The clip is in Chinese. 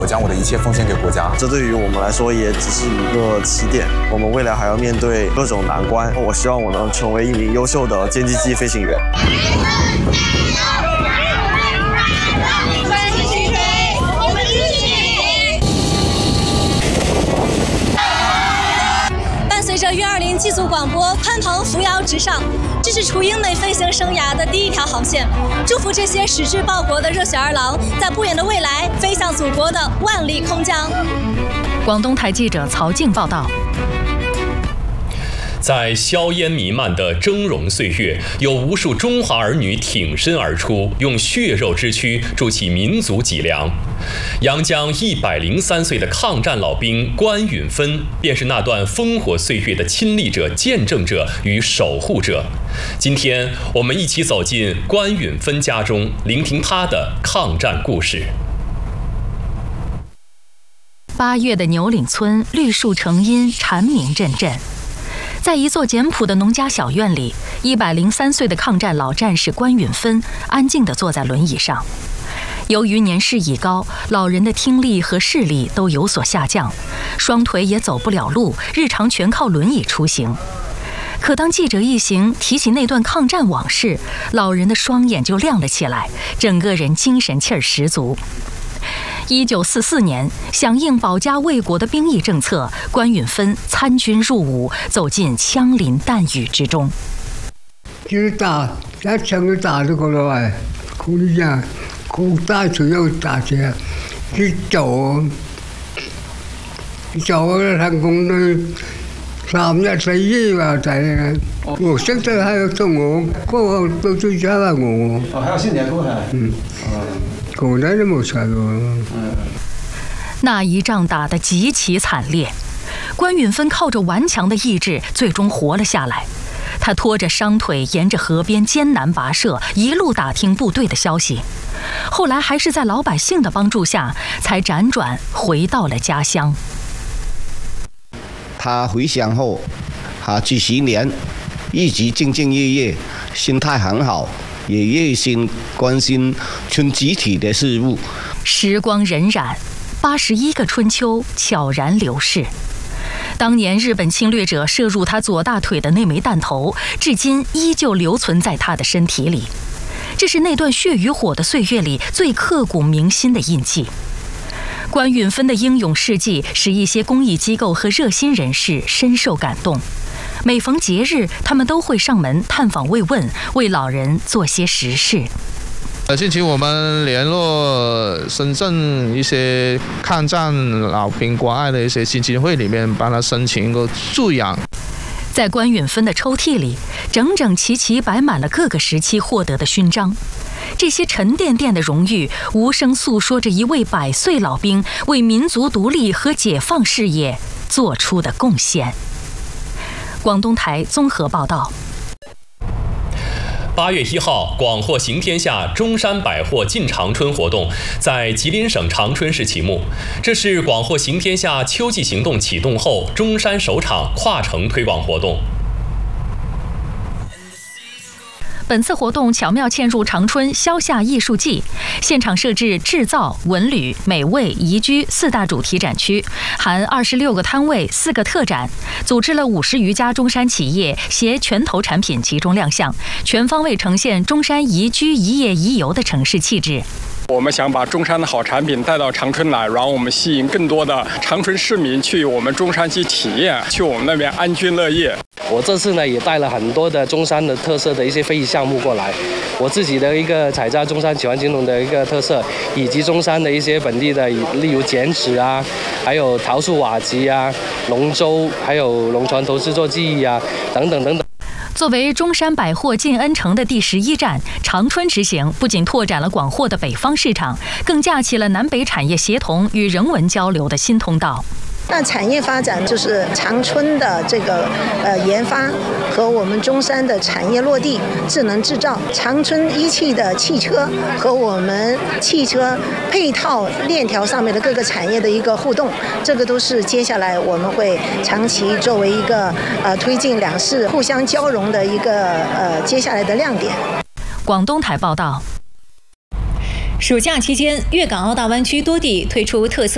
我将我的一切奉献给国家， 这对于我们来说也只是一个起点。我们未来还要面对各种难关。我希望我能成为一名优秀的歼击机飞行员。 伴随着运20机组广播，鲲鹏扶摇直上，这是雏鹰们飞行生涯的第一条航线。祝福这些矢志报国的热血儿郎，在不远的未来飞向祖国的万里空疆。 广东台记者曹静报道。 在硝烟弥漫的峥嵘岁月，有无数中华儿女挺身而出，用血肉之躯筑起民族脊梁。阳江103岁的抗战老兵关允芬，便是那段烽火岁月的亲历者、见证者与守护者。今天，我们一起走进关允芬家中，聆听他的抗战故事。 8月的牛岭村，绿树成荫，蝉鸣阵阵。在一座简朴的农家小院里，103岁的抗战老战士关允芬安静地坐在轮椅上。由于年事已高，老人的听力和视力都有所下降，双腿也走不了路，日常全靠轮椅出行。可当记者一行提起那段抗战往事，老人的双眼就亮了起来，整个人精神气儿十足。1944年，响应保家卫国的兵役政策，关允芬参军入伍，走进枪林弹雨之中。 就是打，一槍都打到過來，嗰啲人好大腿又打起來，去走成功都3日4夜吧，在我現在還有同我，嗰個都追加了我。哦，還有新年過來。過來都冇錯喎。 那一仗打得極其慘烈，關允芬靠着頑強的意志，最終活了下來。他拖着傷腿，沿着河邊艱難跋涉，一路打聽部隊的消息。後來還是在老百姓的幫助下，才輾轉回到了家鄉。 他回鄉後，幾十年一直兢兢業業，心態很好，也熱心關心村集體的事務。 時光荏苒，81個春秋悄然流逝。當年日本侵略者射入他左大腿的那枚彈頭，至今依舊留存在他的身體裡。這是那段血與火的歲月裡最刻骨銘心的印記。關允芬的英勇事蹟使一些公益機構和熱心人士深受感動。每逢節日，他們都會上門探訪慰問，為老人做些實事。 近期我們聯絡深圳一些抗戰老兵關愛的一些基金會裡面，幫他申請一個助養。 在關允芬的抽屜裡，整整齊齊擺滿了各個時期獲得的勳章。這些沉甸甸的榮譽，無聲訴說着一位100歲老兵為民族獨立和解放事業做出的貢獻。廣東台綜合報道。 8月1號，廣貨行天下中山百貨進長春活動在吉林省長春市啟幕。這是廣貨行天下秋季行動啟動後中山首場跨城推廣活動。 本次活動巧妙嵌入長春消夏藝術季，現場設置製造、文旅、美味、宜居4大主題展區，含26個攤位、4個特展，組織了50餘家中山企業攜拳頭產品集中亮相，全方位呈現中山宜居一夜一遊的城市氣質。 我們想把中山的好產品帶到長春來，然後我們吸引更多的長春市民去我們中山去體驗，去我們那邊安居樂業。 我這次呢也帶了很多的中山的特色的一些非遺項目過來，我自己的一個採摘中山奇幻金龍的一個特色，以及中山的一些本地的，例如剪紙啊，還有桃樹瓦集啊、龍舟，還有龍船頭製作技藝啊，等等等等。 作為中山百貨進恩城的第11站，長春之行不僅拓展了廣貨的北方市場，更架起了南北產業協同與人文交流的新通道。 那產業發展就是長春的這個研發和我們中山的產業落地，智能製造，長春一汽的汽車和我們汽車配套鏈條上面的各個產業的一個互動，這個都是接下來我們會長期作為一個推進兩市互相交融的一個接下來的亮點。 廣東台報道。 暑假期間，粵港澳大灣區多地推出特色